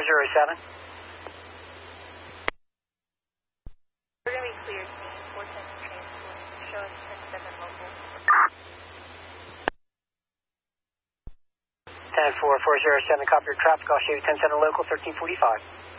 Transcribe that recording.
407. We're going to be cleared, team. 410 transport. Show us 10-7 local. 10-4, 407, copy your traffic. I'll show you 10-7 local, 1345.